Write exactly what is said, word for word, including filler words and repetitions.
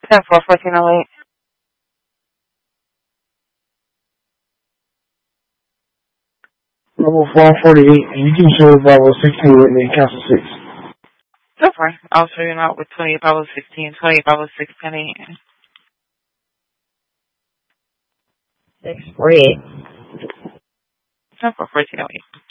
ten four fourteen oh eight. Level four forty-eight, and you can show Bravo sixteen with me, Castle six. So far, I'll show you now with twenty-eight Bravo sixteen, twenty-eight Bravo six ten eight. Six forty-eight. ten four fourteen oh eight.